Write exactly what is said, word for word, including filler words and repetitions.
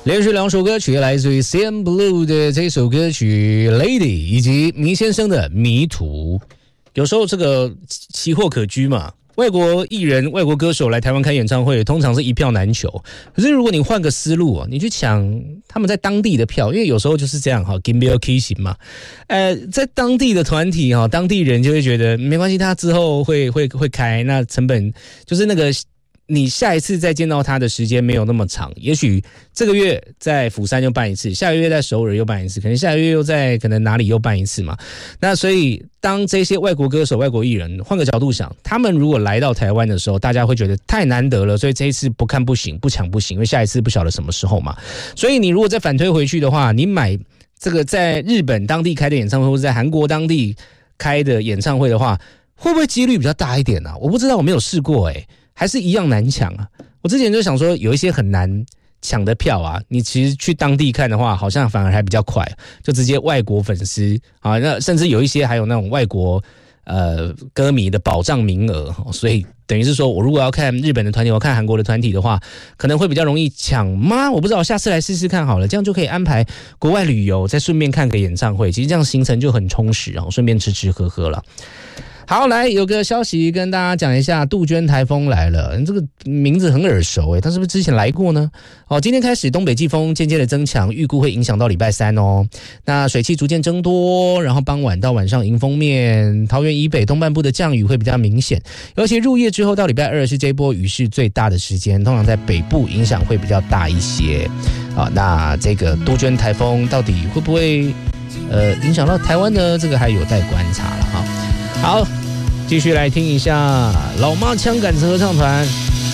连续两首歌曲来自于 C N Blue 的这首歌曲 Lady 以及迷先生的迷途。有时候这个奇货可居嘛，外国艺人外国歌手来台湾开演唱会通常是一票难求，可是如果你换个思路，你去抢他们在当地的票，因为有时候就是这样 Give me a kiss 嘛，呃，在当地的团体当地人就会觉得没关系，他之后会会会开，那成本就是那个你下一次再见到他的时间没有那么长，也许这个月在釜山又办一次，下个月在首尔又办一次，可能下个月又在可能哪里又办一次嘛。那所以当这些外国歌手外国艺人换个角度想，他们如果来到台湾的时候，大家会觉得太难得了，所以这一次不看不行，不抢不行，因为下一次不晓得什么时候嘛。所以你如果再反推回去的话，你买这个在日本当地开的演唱会，或者在韩国当地开的演唱会的话，会不会几率比较大一点啊？我不知道，我没有试过诶、欸还是一样难抢啊！我之前就想说，有一些很难抢的票啊，你其实去当地看的话，好像反而还比较快，就直接外国粉丝啊，那甚至有一些还有那种外国呃歌迷的保障名额，所以等于是说我如果要看日本的团体，我看韩国的团体的话，可能会比较容易抢吗？我不知道，下次来试试看好了，这样就可以安排国外旅游，再顺便看个演唱会，其实这样行程就很充实，然后顺便吃吃喝喝了。好，来有个消息跟大家讲一下，杜鹃台风来了，这个名字很耳熟诶，它是不是之前来过呢？哦，今天开始东北季风渐渐的增强，预估会影响到礼拜三哦。那水汽逐渐增多，然后傍晚到晚上迎风面，桃园以北东半部的降雨会比较明显，尤其入夜之后到礼拜二是这波雨势最大的时间，通常在北部影响会比较大一些。啊，那这个杜鹃台风到底会不会呃影响到台湾呢？这个还有待观察了哈。好，继续来听一下老妈枪杆子合唱团。